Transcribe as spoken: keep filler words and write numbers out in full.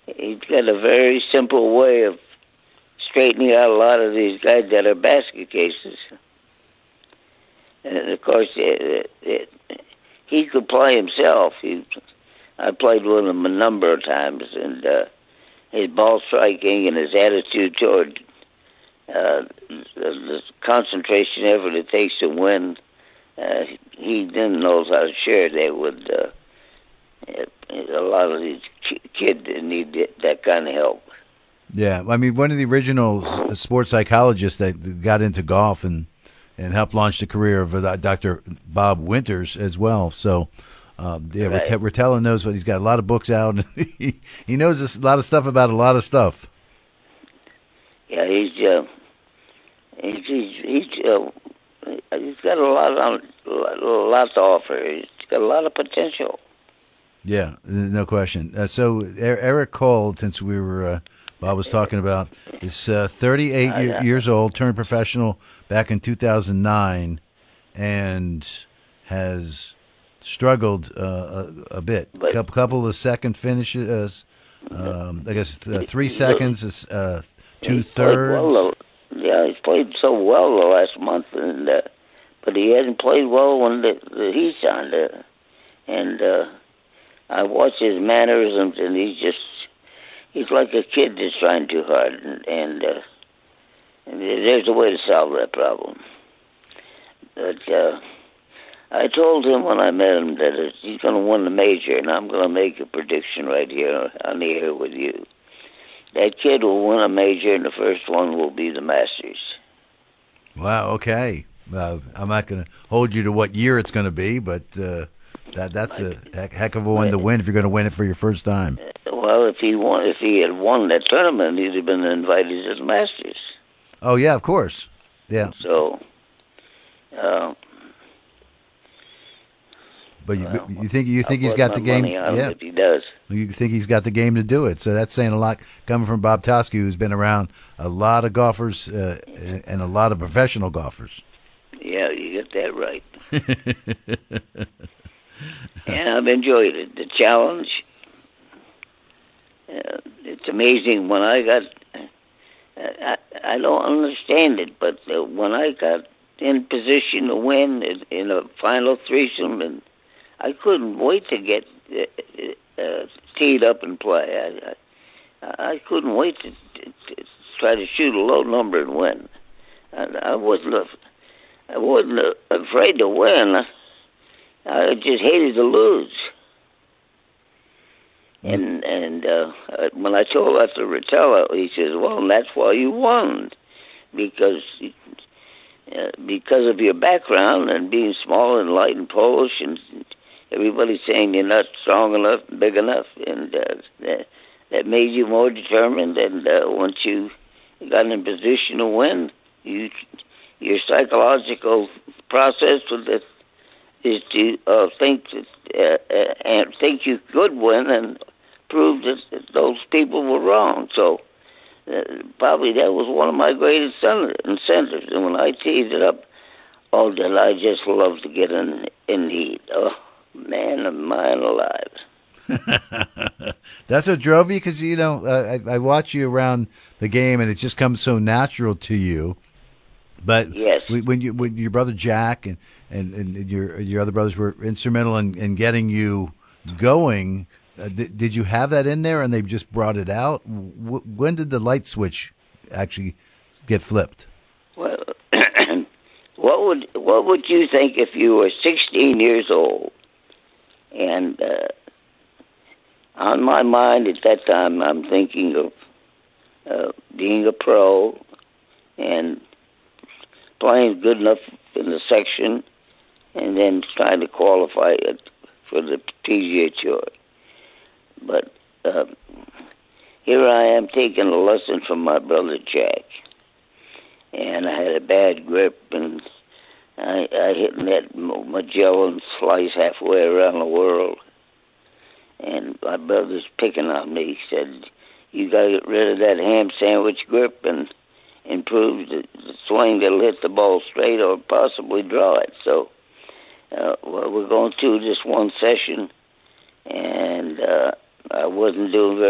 he's got a very simple way of straightening out a lot of these guys that are basket cases. And of course, it, it, he could play himself. He, I played with him a number of times, and uh, his ball striking and his attitude toward uh, the, the concentration effort it takes to win, uh, he then knows how to share that with uh, a lot of these kids that need that kind of help. Yeah, I mean, one of the original sports psychologists that got into golf and, and helped launch the career of uh, Doctor Bob Winters as well. So, um, yeah, right. Rotella knows what he's got. A lot of books out, and he, he knows a lot of stuff about a lot of stuff. Yeah, he's uh, he's he's, he's, uh, he's got a lot on a lot to offer. He's got a lot of potential. Yeah, no question. Uh, so Eric Cole, since we were uh, Bob was talking about, is uh, thirty-eight year, years old, turned professional back in two thousand nine, and has struggled uh, a, a bit. A couple, couple of second finishes, um, I guess uh, three seconds is uh, two thirds. Well, yeah, he's played so well the last month, and uh, but he hasn't played well when the, the heat's on there. And uh, I watch his mannerisms, and he's just. He's like a kid that's trying too hard, and, and, uh, and there's a way to solve that problem. But uh, I told him when I met him that he's going to win the major, and I'm going to make a prediction right here on the air with you. That kid will win a major, and the first one will be the Masters. Wow, okay. Uh, I'm not going to hold you to what year it's going to be, but uh, that that's a heck, heck of a one to win if you're going to win it for your first time. Well, if he won, if he had won that tournament, he'd have been invited to the Masters. Oh yeah, of course. Yeah. So, uh, but you, well, you think you think I'll he's got the game? Yeah, if he does. You think he's got the game to do it? So that's saying a lot coming from Bob Toski, who's been around a lot of golfers uh, and a lot of professional golfers. Yeah, you get that right. And I've enjoyed it. The challenge. Uh, it's amazing when I got, uh, I, I don't understand it, but uh, when I got in position to win in, in a final threesome, and I couldn't wait to get uh, uh, teed up and play. I, I, I couldn't wait to, to, to try to shoot a low number and win. And I wasn't, I wasn't afraid to win. I, I just hated to lose. And and uh, when I told that to Rotella, he says, "Well, that's why you won, because uh, because of your background and being small and light and Polish, and everybody's saying you're not strong enough, and big enough, and uh, that, that made you more determined. And uh, once you got in a position to win, you your psychological process was that is to uh, think that, uh, uh, and think you could win and." Proved that, that those people were wrong. So uh, probably that was one of my greatest incentives. And when I teed it up, oh, did I just love to get in in heat? Oh, man of mine alive. That's what drove you? Because, you know, uh, I, I watch you around the game, and it just comes so natural to you. But yes. when you when your brother Jack and, and, and your your other brothers were instrumental in, in getting you going, Uh, th- did you have that in there, and they just brought it out? W- when did the light switch actually get flipped? Well, what would what would you think if you were sixteen years old, and uh, on my mind at that time, I'm thinking of uh, being a pro and playing good enough in the section, and then trying to qualify it for the P G A Tour. But uh, here I am taking a lesson from my brother Jack, and I had a bad grip, and I, I hit that Magellan slice halfway around the world, and my brother's picking on me. He said, "You got to get rid of that ham sandwich grip and improve the, the swing that'll hit the ball straight or possibly draw it." So, uh, well, we're going through this one session, and uh, I wasn't doing very